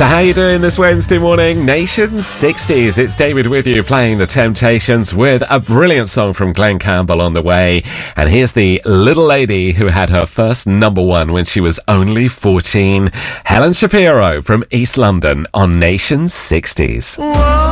So how you doing this Wednesday morning? Nation 60s. It's David with you playing The Temptations with a brilliant song from Glenn Campbell on the way. And here's the little lady who had her first number one when she was only 14. Helen Shapiro from East London on Nation 60s. Whoa.